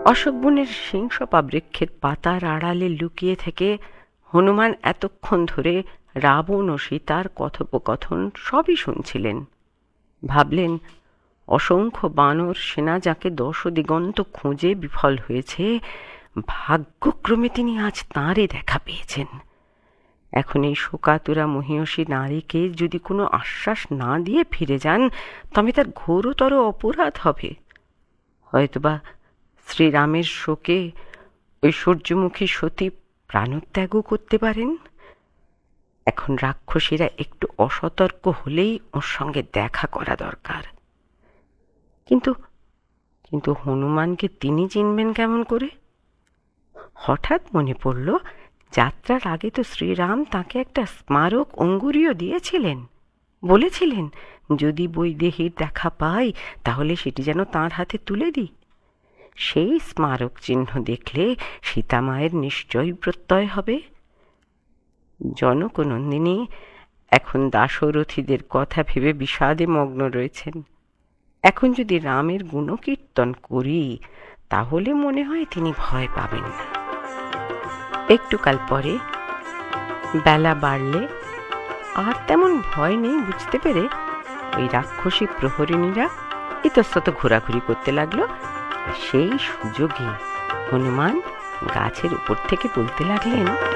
অশোকবনের সিংসপা বৃক্ষের পাতার আড়ালে লুকিয়ে থেকে হনুমান এতক্ষণ ধরে রাবণ ও সীতার কথোপকথন সবই শুনছিলেন। ভাবলেন, অসংখ্য বানর সেনা যাকে দশদিগন্ত খুঁজে বিফল হয়েছে, ভাগ্যক্রমে তিনি আজ তাঁরই দেখা পেয়েছেন। এখন এই শোকাতুরা মহিষী নারীকে যদি কোনো আশ্বাস না দিয়ে ফিরে যান, তবে তার ঘোরতর অপরাধ হবে। হয়তোবা শ্রীরামের শোকে ঐশ্বর্যমুখী সতী প্রাণত্যাগও করতে পারেন। এখন রাক্ষসীরা একটু অসতর্ক হলেই ওর সঙ্গে দেখা করা দরকার। কিন্তু কিন্তু হনুমানকে তিনি চিনবেন কেমন করে? হঠাৎ মনে পড়ল, যাত্রার আগে তো শ্রীরাম তাকে একটা স্মারক অঙ্গুরীয় দিয়েছিলেন। বলেছিলেন, যদি বৈদেহীর দেখা পাই তাহলে সেটি যেন তাঁর হাতে তুলে দিই। সেই স্মারক চিহ্ন দেখলে সীতামায়ের নিশ্চয়ই প্রত্যয় হবে। জনকনন্দিনী এখন দাশরথীদের কথা ভেবে বিষাদে মগ্ন রয়েছেন। এখন যদি রামের গুণকীর্তন করি, তাহলে মনে হয় তিনি ভয় পাবেন না। একটু কাল পরে বেলা বাড়লে আর তেমন ভয় নেই বুঝতে পেরে ওই রাক্ষসী প্রহরিণীরা ইতস্তত ঘোরাঘুরি করতে লাগলো। সেই সুযোগে হনুমান গাছের উপর থেকে বলতে লাগলেন,